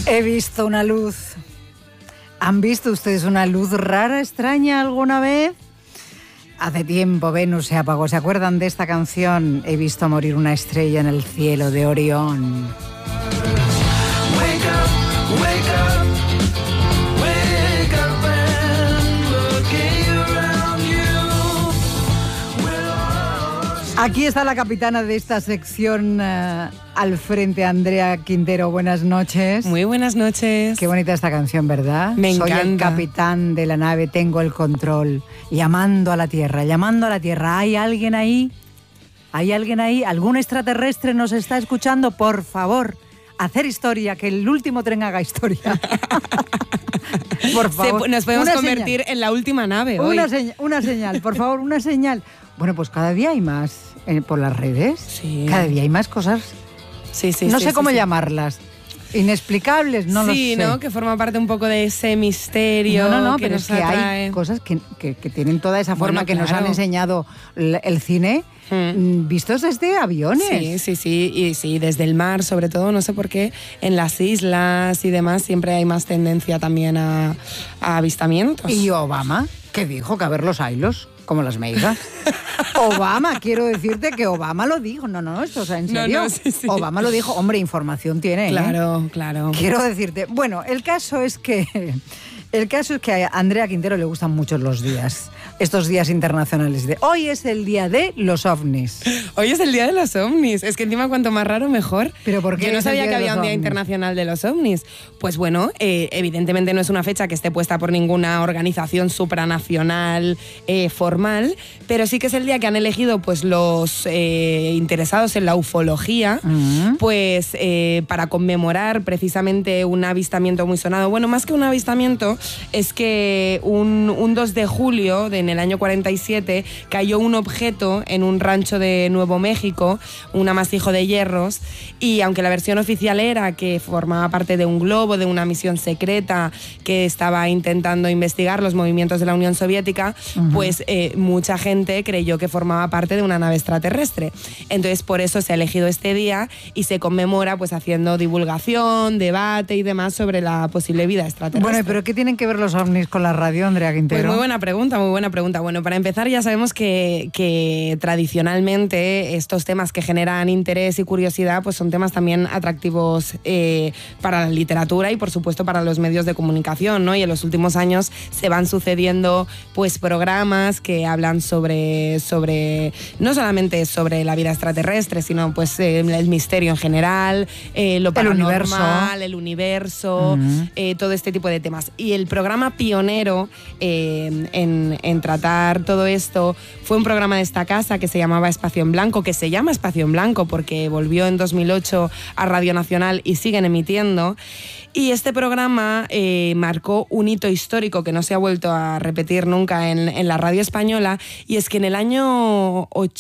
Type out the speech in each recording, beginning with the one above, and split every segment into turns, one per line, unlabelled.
He visto una luz. ¿Han visto ustedes una luz rara, extraña alguna vez? Hace tiempo Venus se apagó. ¿Se acuerdan de esta canción? He visto morir una estrella en el cielo de Orión.
Wake up, wake up, wake up and look around you.
Aquí está la capitana de esta sección al frente, Andrea Quintero. Buenas noches.
Muy buenas noches.
Qué bonita esta canción, ¿verdad?
Me encanta.
Soy el capitán de la nave, tengo el control. Llamando a la Tierra, llamando a la Tierra. ¿Hay alguien ahí? ¿Hay alguien ahí? ¿Algún extraterrestre nos está escuchando? Por favor, hacer historia, que el último tren haga historia. Por favor.
Nos podemos
Una
convertir
señal.
en la última nave hoy.
Una señal, por favor, una señal. Bueno, pues cada día hay más por las redes.
Sí.
Cada día hay más cosas.
Sí,
No sé cómo llamarlas. Inexplicables, no lo sé.
Sí, ¿no? Que forma parte un poco de ese misterio.
No,
que
pero
nos
es que
atrae.
hay cosas que tienen toda esa forma
Bueno,
que nos
claro.
han enseñado el cine, vistos desde aviones.
Sí, y sí, desde el mar, sobre todo, no sé por qué, en las islas y demás siempre hay más tendencia también a avistamientos.
Y Obama, que dijo que a ver los ailos, como las meigas. Obama, quiero decirte que Obama lo dijo. No, esto es en serio.
No, sí.
Obama lo dijo. Hombre, información tiene.
Claro, claro.
Quiero decirte. Bueno, el caso es que a Andrea Quintero le gustan mucho los días. Estos días internacionales. Hoy es el día de los ovnis.
Hoy es el día de los ovnis. Es que encima cuanto más raro, mejor.
¿Pero por qué
Yo no
es el
sabía
día
que
de
había
los
un día
ovnis?
internacional de los ovnis. Pues bueno, evidentemente no es una fecha que esté puesta por ninguna organización supranacional formal, pero sí que es el día que han elegido pues los interesados en la ufología, pues para conmemorar precisamente un avistamiento muy sonado. Bueno, más que un avistamiento, es que un 2 de julio en el año 47 cayó un objeto en un rancho de Nuevo México, un amasijo de hierros, y aunque la versión oficial era que formaba parte de un globo, de una misión secreta que estaba intentando investigar los movimientos de la Unión Soviética, pues mucha gente creyó que formaba parte de una nave extraterrestre. Entonces por eso se ha elegido este día y se conmemora pues haciendo divulgación, debate y demás sobre la posible vida extraterrestre.
Bueno, pero ¿qué tienen que ver los ovnis con la radio, Andrea Quintero?
Pues muy buena pregunta, muy buena pregunta. Bueno, para empezar ya sabemos que tradicionalmente estos temas que generan interés y curiosidad pues son temas también atractivos para la literatura y por supuesto para los medios de comunicación, ¿no? Y en los últimos años se van sucediendo pues programas que hablan sobre no solamente sobre la vida extraterrestre, sino pues el misterio en general, lo paranormal, el universo, todo este tipo de temas. Y el programa pionero en tratar todo esto fue un programa de esta casa que se llamaba Espacio en Blanco, que se llama Espacio en Blanco porque volvió en 2008 a Radio Nacional y siguen emitiendo. Y este programa marcó un hito histórico que no se ha vuelto a repetir nunca en la radio española, y es que en el año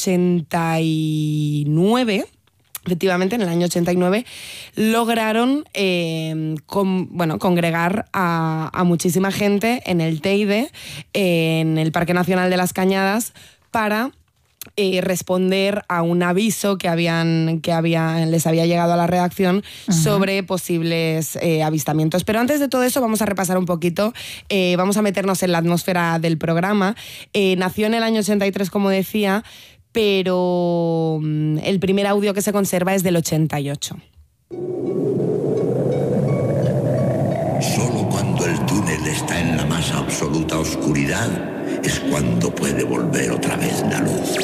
89... Efectivamente, en el año 89 lograron congregar a muchísima gente en el Teide, en el Parque Nacional de las Cañadas, para responder a un aviso que les había llegado a la redacción sobre posibles avistamientos. Pero antes de todo eso vamos a repasar un poquito, vamos a meternos en la atmósfera del programa. Nació en el año 83, como decía, pero el primer audio que se conserva es del 88.
Solo cuando el túnel está en la más absoluta oscuridad es cuando puede volver otra vez la luz.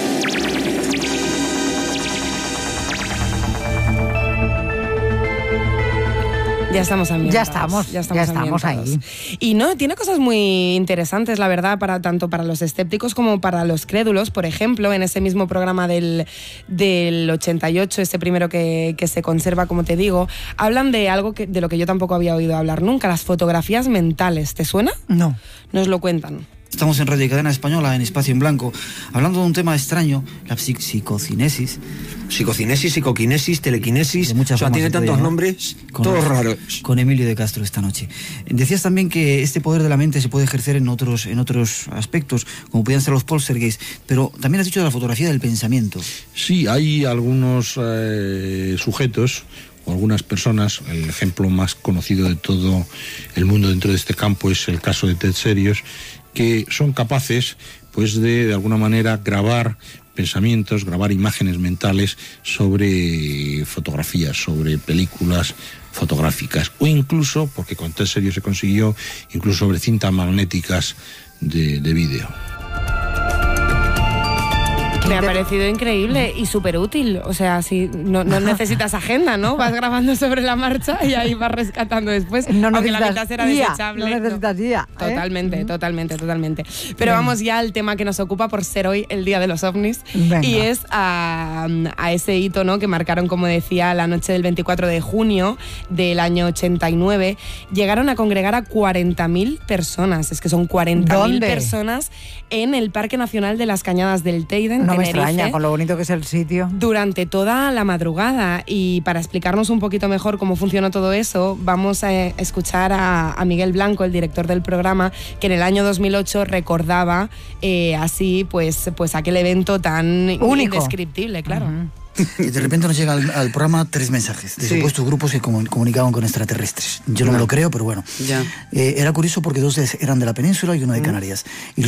Ya estamos ambientados.
Ya estamos ahí.
Y no, tiene cosas muy interesantes, la verdad, tanto para los escépticos como para los crédulos. Por ejemplo, en ese mismo programa del 88, ese primero que se conserva, como te digo, hablan de algo de lo que yo tampoco había oído hablar nunca, las fotografías mentales. ¿Te suena?
No.
Nos lo cuentan.
Estamos en Radio Cadena Española, en Espacio en Blanco, hablando de un tema extraño, la psicocinesis.
Psicocinesis, psicoquinesis, telequinesis, o sea, tiene tantos nombres, todos raros.
Con Emilio de Castro esta noche. Decías también que este poder de la mente se puede ejercer en otros aspectos, como podían ser los poltergeist, pero también has dicho de la fotografía del pensamiento.
Sí, hay algunos sujetos o algunas personas. El ejemplo más conocido de todo el mundo dentro de este campo es el caso de Ted Serios, que son capaces pues de alguna manera grabar pensamientos, grabar imágenes mentales sobre fotografías, sobre películas fotográficas, o incluso, porque con Ted Serios se consiguió, incluso sobre cintas magnéticas de vídeo.
Me ha parecido increíble y súper útil. O sea, si no necesitas agenda, ¿no? Vas grabando sobre la marcha y ahí vas rescatando después. Aunque la mitad será desechable.
No necesitas IA.
Totalmente. Pero vamos ya al tema que nos ocupa por ser hoy el Día de los OVNIs.
Venga.
Y es a ese hito, ¿no? Que marcaron, como decía, la noche del 24 de junio del año 89. Llegaron a congregar a 40.000 personas. Es que son 40.000 personas en el Parque Nacional de las Cañadas del Teide,
No me extraña, con lo bonito que es el sitio.
Durante toda la madrugada. Y para explicarnos un poquito mejor cómo funcionó todo eso, vamos a escuchar a Miguel Blanco, el director del programa, que en el año 2008 recordaba así pues aquel evento tan
único,
indescriptible, claro.
Y de repente nos llega al programa 3 mensajes de supuestos grupos que comunicaban con extraterrestres. Yo no me lo creo, pero bueno. Era curioso porque 2 eran de la península y 1 de Canarias. Y